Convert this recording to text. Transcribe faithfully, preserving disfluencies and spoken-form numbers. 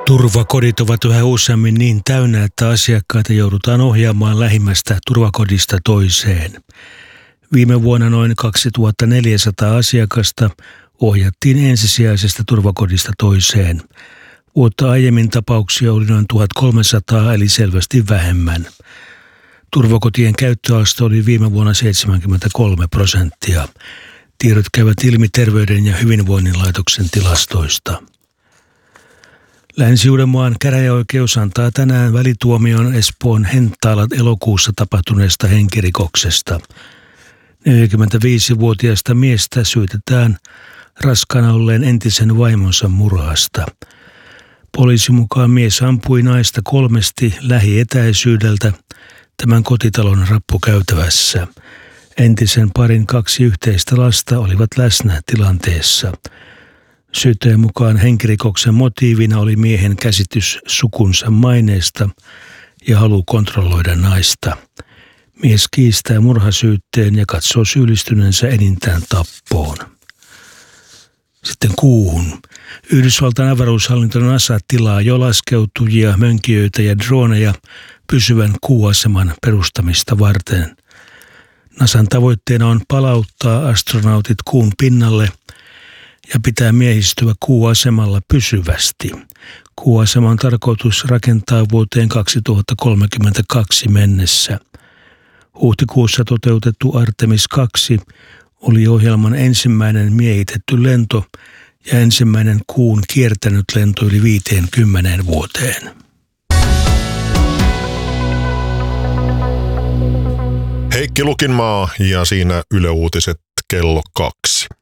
Turvakodit ovat yhä useammin niin täynnä, että asiakkaita joudutaan ohjaamaan lähimmästä turvakodista toiseen. Viime vuonna noin kaksituhattaneljäsataa asiakasta ohjattiin ensisijaisesta turvakodista toiseen. Vuotta aiemmin tapauksia oli noin tuhatkolmesataa eli selvästi vähemmän. Turvakotien käyttöaste oli viime vuonna seitsemänkymmentäkolme prosenttia. Tiedot käyvät ilmi Terveyden ja hyvinvoinnin laitoksen tilastoista. Länsi-Uudenmaan käräjäoikeus antaa tänään välituomion Espoon Henttaalat elokuussa tapahtuneesta henkirikoksesta. neljäkymmentäviisivuotiaasta miestä syytetään raskaana olleen entisen vaimonsa murhasta. Poliisin mukaan mies ampui naista kolmesti lähietäisyydeltä tämän kotitalon rappukäytävässä. Entisen parin kaksi yhteistä lasta olivat läsnä tilanteessa. Syyttäjän mukaan henkirikoksen motiivina oli miehen käsitys sukunsa maineesta ja halu kontrolloida naista. Mies kiistää murhasyytteen ja katsoo syyllistyneensä enintään tappoon. Sitten kuuhun. Yhdysvaltain avaruushallinto NASA tilaa jo laskeutujia, mönkijöitä ja droneja pysyvän kuuaseman perustamista varten. NASAn tavoitteena on palauttaa astronautit kuun pinnalle ja pitää miehistöä kuuasemalla pysyvästi. Kuuasema on tarkoitus rakentaa vuoteen kaksituhattakolmekymmentäkaksi mennessä. Huhtikuussa toteutettu Artemis kaksi oli ohjelman ensimmäinen miehitetty lento ja ensimmäinen kuun kiertänyt lento yli viiteenkymmeneen vuoteen. Heikki Lukinmaa ja siinä Yle Uutiset kello kaksi.